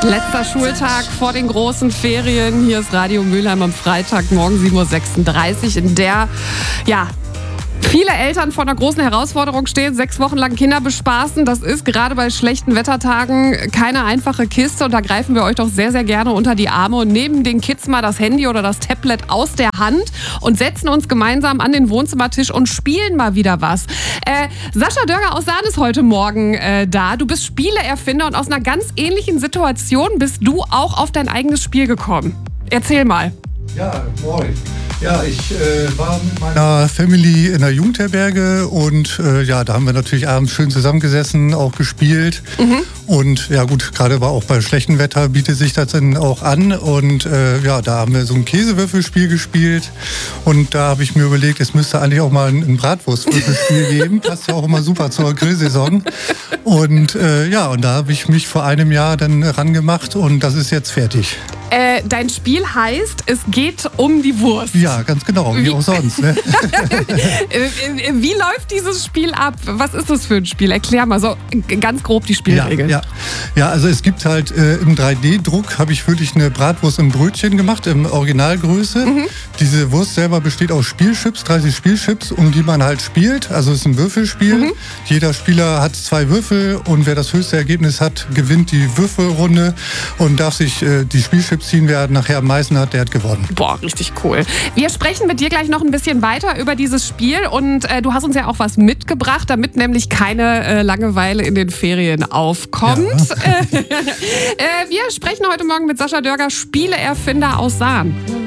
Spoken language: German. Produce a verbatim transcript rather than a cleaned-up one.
Letzter Schultag vor den großen Ferien. Hier ist Radio Mülheim am Freitagmorgen sieben Uhr sechsunddreißig, in der, ja, viele Eltern vor einer großen Herausforderung stehen, sechs Wochen lang Kinder bespaßen. Das ist gerade bei schlechten Wettertagen keine einfache Kiste. Und da greifen wir euch doch sehr, sehr gerne unter die Arme und nehmen den Kids mal das Handy oder das Tablet aus der Hand und setzen uns gemeinsam an den Wohnzimmertisch und spielen mal wieder was. Äh, Sascha Dörger aus Sahn ist heute Morgen äh, da. Du bist Spieleerfinder und aus einer ganz ähnlichen Situation bist du auch auf dein eigenes Spiel gekommen. Erzähl mal. Ja, moin. Ja, ich äh, war mit meiner Family in der Jugendherberge und äh, ja, da haben wir natürlich abends schön zusammengesessen, auch gespielt. Mhm. Und ja gut, gerade war auch bei schlechtem Wetter bietet sich das dann auch an. Und äh, ja, da haben wir so ein Käsewürfelspiel gespielt. Und da habe ich mir überlegt, es müsste eigentlich auch mal ein, ein Bratwurstwürfelspiel geben. Passt ja auch immer super zur Grillsaison. Und äh, ja, und da habe ich mich vor einem Jahr dann rangemacht und das ist jetzt fertig. Äh, dein Spiel heißt, es geht um die Wurst. Ja, ganz genau, wie, wie auch sonst. Ne? Wie läuft dieses Spiel ab? Was ist das für ein Spiel? Erklär mal so ganz grob die Spielregeln. Ja, ja. ja also es gibt halt äh, im drei D Druck habe ich wirklich eine Bratwurst im Brötchen gemacht, im Originalgröße. Mhm. Diese Wurst selber besteht aus Spielchips, dreißig Spielchips, um die man halt spielt. Also es ist ein Würfelspiel. Mhm. Jeder Spieler hat zwei Würfel und wer das höchste Ergebnis hat, gewinnt die Würfelrunde und darf sich äh, die Spielchips ziehen, wer nachher am meisten hat, der hat gewonnen. Boah, richtig cool. Wir sprechen mit dir gleich noch ein bisschen weiter über dieses Spiel und äh, du hast uns ja auch was mitgebracht, damit nämlich keine äh, Langeweile in den Ferien aufkommt. Ja. äh, wir sprechen heute Morgen mit Sascha Dörger, Spieleerfinder aus Sahn.